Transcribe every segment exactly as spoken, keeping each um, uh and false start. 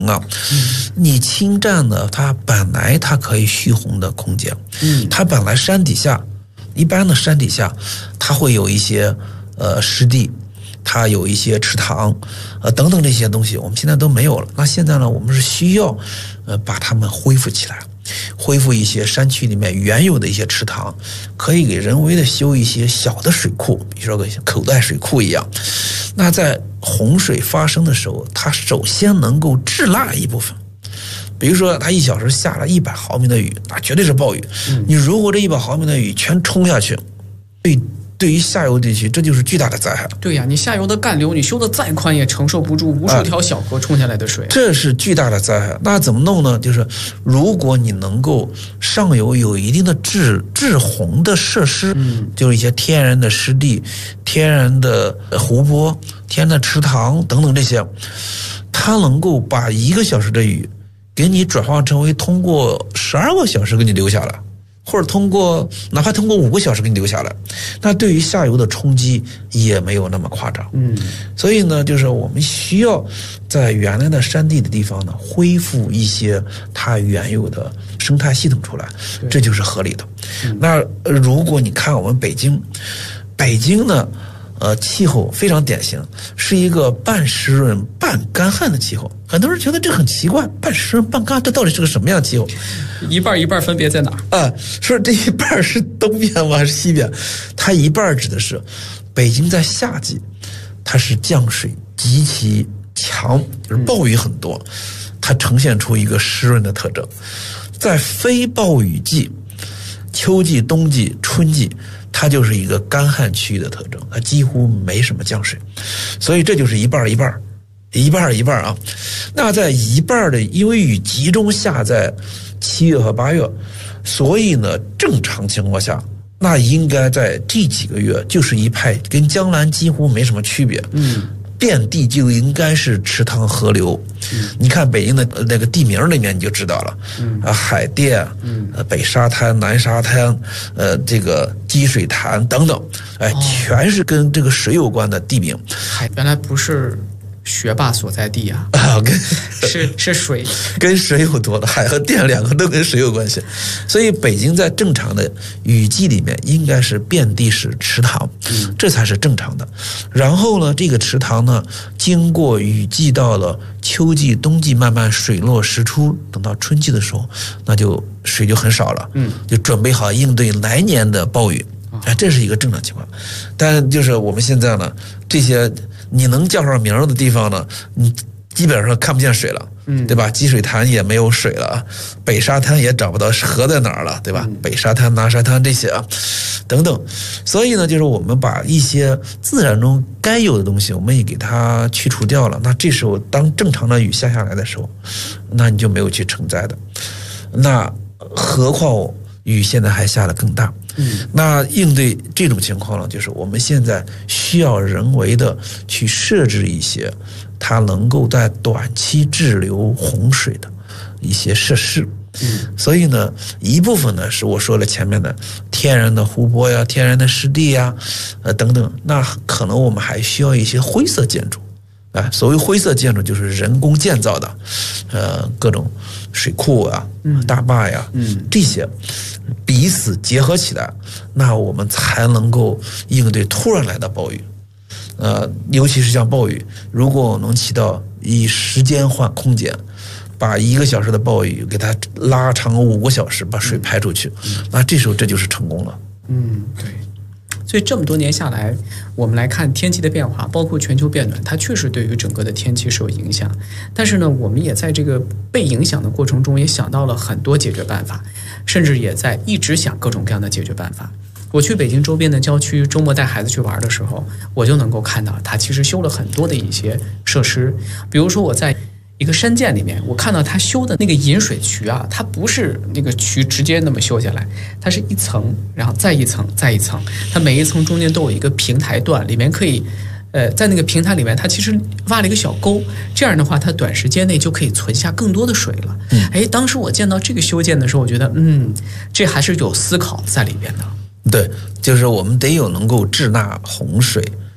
啊，你侵占了它本来它可以蓄洪的空间，嗯，它本来山底下，一般的山底下，它会有一些呃湿地，它有一些池塘，呃等等这些东西，我们现在都没有了。那现在呢，我们是需要呃把它们恢复起来，恢复一些山区里面原有的一些池塘，可以给人为的修一些小的水库，比如说个口袋水库一样。那在洪水发生的时候，它首先能够滞纳一部分，比如说它一小时下了一百毫米的雨，那绝对是暴雨。嗯、你如果这一百毫米的雨全冲下去，对对于下游地区，这就是巨大的灾害。 对呀、啊，你下游的干流，你修的再宽也承受不住无数条小河冲下来的水、啊， 这是巨大的灾害。那怎么弄呢？就是如果你能够上游有一定的治治洪的设施，嗯，就是一些天然的湿地、天然的湖泊、天然的池塘等等这些，它能够把一个小时的雨给你转化成为通过十二个小时给你留下来。或者通过哪怕通过五个小时给你留下来，那对于下游的冲击也没有那么夸张。嗯，所以呢，就是我们需要在原来的山地的地方呢，恢复一些它原有的生态系统出来，这就是合理的。嗯、那如果你看我们北京，北京呢，呃，气候非常典型，是一个半湿润半干旱的气候。很多人觉得这很奇怪，半湿润半干，这到底是个什么样的气候？ 一半一半分别在哪儿？ 啊，说这一半是东边吗？还是西边？它一半指的是北京在夏季，它是降水极其强，就是暴雨很多，它呈现出一个湿润的特征。在非暴雨季，秋季、冬季、春季，它就是一个干旱区域的特征，它几乎没什么降水，所以这就是一半一半。一半一半啊，那在一半的，因为雨集中下在七月和八月，所以呢，正常情况下，那应该在这几个月就是一派跟江南几乎没什么区别，嗯，遍地就应该是池塘河流。嗯、你看北京的那个地名里面你就知道了，嗯啊，海淀，嗯，北沙滩、南沙滩，呃，这个积水潭等等，哎，哦、全是跟这个水有关的地名。 海原来不是学霸所在地啊， 啊，跟是是水， 跟水有多的，海和电两个都跟水有关系，所以北京在正常的雨季里面应该是遍地是池塘，嗯、这才是正常的。然后呢，这个池塘呢，经过雨季到了秋季、冬季，慢慢水落石出，等到春季的时候，那就水就很少了，嗯，就准备好应对来年的暴雨。哎，这是一个正常情况，但就是我们现在呢，这些你能叫上名的地方呢，你基本上看不见水了，嗯，对吧？积水潭也没有水了，北沙滩也找不到河在哪儿了，对吧？嗯、北沙滩、南沙滩这些啊，等等，所以呢，就是我们把一些自然中该有的东西，我们也给它去除掉了。那这时候，当正常的雨下下来的时候，那你就没有去承载的，那何况雨现在还下得更大。嗯，那应对这种情况呢，就是我们现在需要人为的去设置一些它能够在短期滞留洪水的一些设施。嗯，所以呢，一部分呢是我说了前面的天然的湖泊呀、天然的湿地呀，呃等等。那可能我们还需要一些灰色建筑。哎，所谓灰色建筑就是人工建造的，呃，各种水库啊、大坝呀，嗯，这些彼此结合起来，那我们才能够应对突然来的暴雨。呃，尤其是像暴雨，如果能起到以时间换空间，把一个小时的暴雨给它拉长五个小时，把水排出去，嗯、那这时候这就是成功了。 嗯，对。所以这么多年下来，我们来看天气的变化，包括全球变暖，它确实对于整个的天气是有影响。但是呢，我们也在这个被影响的过程中，也想到了很多解决办法，甚至也在一直想各种各样的解决办法。我去北京周边的郊区，周末带孩子去玩的时候，我就能够看到它其实修了很多的一些设施。比如说我在一个山涧里面，我看到他修的那个引水渠啊，它不是那个渠直接那么修下来，它是一层，然后再一层，再一层，它每一层中间都有一个平台段，里面可以，呃，在那个平台里面，它其实挖了一个小沟，这样的话，它短时间内就可以存下更多的水了。嗯，哎，当时我见到这个修建的时候，我觉得，嗯，这还是有思考在里边的。 对，就是我们得有能够滞纳洪水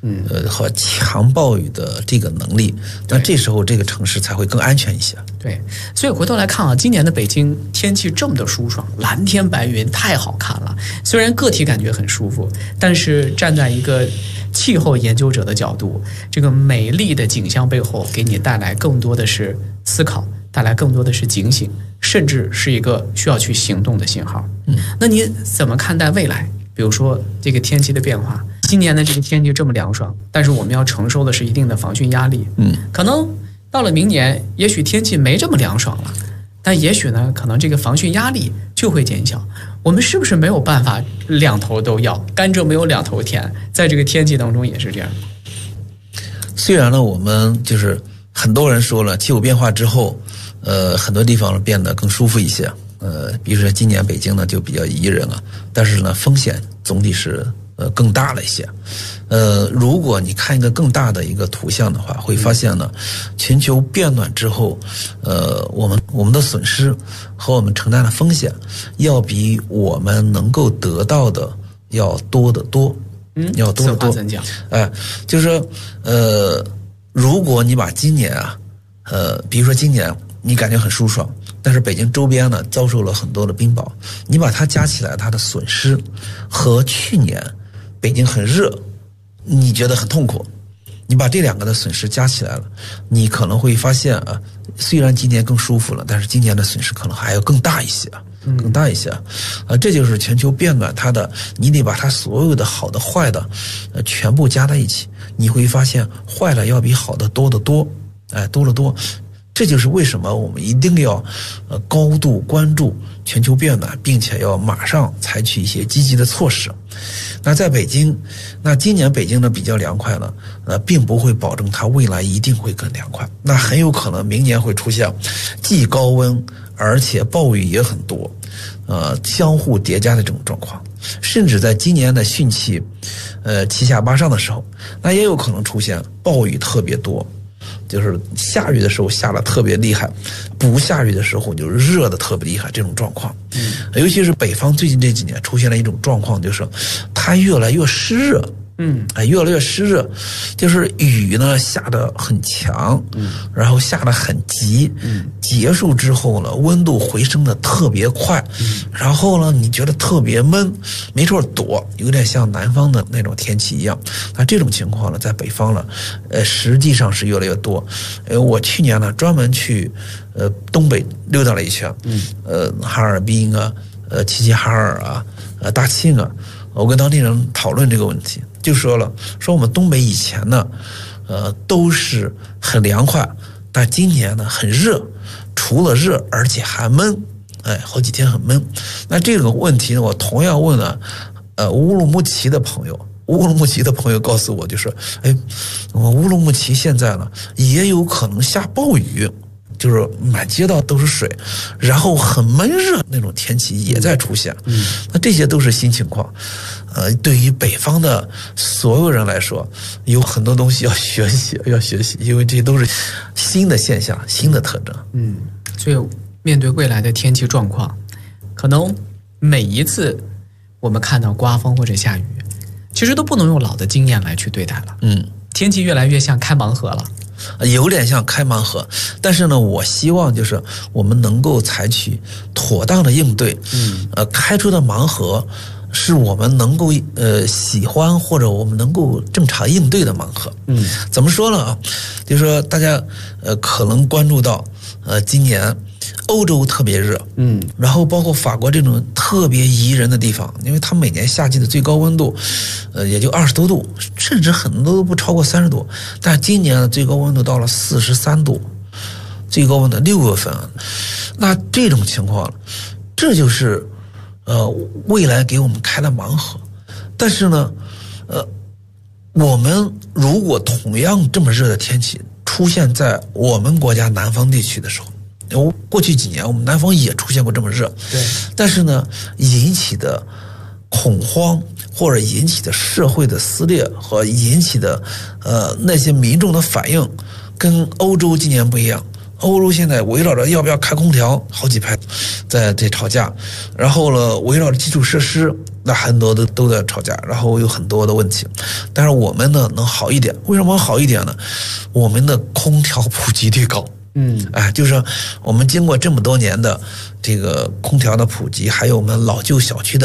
嗯， 呃和强暴雨的这个能力，那这时候这个城市才会更安全一些。 对，所以回头来看啊，今年的北京天气这么的舒爽，蓝天白云太好看了。虽然个体感觉很舒服，但是站在一个气候研究者的角度，这个美丽的景象背后给你带来更多的是思考，带来更多的是警醒，甚至是一个需要去行动的信号。 嗯， 那你怎么看待未来？比如说这个天气的变化，今年的这个天气这么凉爽，但是我们要承受的是一定的防汛压力。 嗯， 可能到了明年，也许天气没这么凉爽了，但也许呢，可能这个防汛压力就会减小。我们是不是没有办法两头都要？甘蔗没有两头甜，在这个天气当中也是这样。 虽然呢，我们就是很多人说了，气候变化之后，呃，很多地方变得更舒服一些。呃，比如说今年北京呢就比较宜人了，但是呢风险总体是呃更大了一些。呃，如果你看一个更大的一个图像的话，会发现呢，全球变暖之后，呃，我们我们的损失和我们承担的风险，要比我们能够得到的要多得多。 嗯， 要多得多。 怎讲？ 哎，就是说呃，如果你把今年啊，呃，比如说今年你感觉很舒爽。但是北京周边呢遭受了很多的冰雹，你把它加起来，它的损失和去年北京很热，你觉得很痛苦，你把这两个的损失加起来了，你可能会发现啊，虽然今年更舒服了，但是今年的损失可能还要更大一些，更大一些啊，这就是全球变暖它的，你得把它所有的好的坏的，呃，全部加在一起，你会发现坏的要比好的多得多，哎，多得多。这就是为什么我们一定要呃高度关注全球变暖，并且要马上采取一些积极的措施。那在北京，那今年北京呢比较凉快呢，呃，并不会保证它未来一定会更凉快。那很有可能明年会出现既高温而且暴雨也很多，呃，相互叠加的这种状况。甚至在今年的汛期，呃，七下八上的时候，那也有可能出现暴雨特别多。就是下雨的时候下得特别厉害，不下雨的时候就是热得特别厉害，这种状况。嗯，尤其是北方最近这几年出现了一种状况，就是它越来越湿热。嗯，哎，越来越湿热，就是雨呢下得很强，嗯，然后下得很急，嗯，结束之后呢，温度回升的特别快，嗯，然后呢，你觉得特别闷，没处躲，有点像南方的那种天气一样。那这种情况呢，在北方呢，呃，实际上是越来越多。呃，我去年呢专门去呃东北溜达了一圈，嗯，呃，哈尔滨啊，呃，齐齐哈尔啊，呃，大庆啊。我跟当地人讨论这个问题，就说了，说我们东北以前呢，呃，都是很凉快，但今年呢很热，除了热，而且还闷，哎，好几天很闷。那这个问题呢，我同样问了，呃，乌鲁木齐的朋友，乌鲁木齐的朋友告诉我，就是，哎，我乌鲁木齐现在呢也有可能下暴雨。就是满街道都是水，然后很闷热那种天气也在出现。嗯，那这些都是新情况。呃，对于北方的所有人来说，有很多东西要学习，要学习，因为这些都是新的现象、新的特征。 嗯，所以面对未来的天气状况，可能每一次我们看到刮风或者下雨，其实都不能用老的经验来去对待了。 嗯， 天气越来越像开盲盒了。 有点像开盲盒，但是呢，我希望就是我们能够采取妥当的应对。嗯，呃，开出的盲盒是我们能够呃喜欢或者我们能够正常应对的盲盒。嗯，怎么说呢啊？就是说大家呃可能关注到呃今年欧洲特别热，嗯，然后包括法国这种特别宜人的地方，因为它每年夏季的最高温度，呃，也就二十多度，甚至很多都不超过三十度，但今年的最高温度到了四十三度，最高温的六月份，那这种情况，这就是呃未来给我们开了盲盒，但是呢，呃，我们如果同样这么热的天气出现在我们国家南方地区的时候。过去几年我们南方也出现过这么热， 对， 但是呢引起的恐慌或者引起的社会的撕裂和引起的呃那些民众的反应跟欧洲今年不一样。欧洲现在围绕着要不要开空调好几排在在吵架，然后呢围绕着基础设施那很多的都在吵架，然后有很多的问题。但是我们呢能好一点，为什么好一点呢？我们的空调普及率高。 嗯， 哎，就是我们经过这么多年的这个空调的普及，还有我们老旧小区的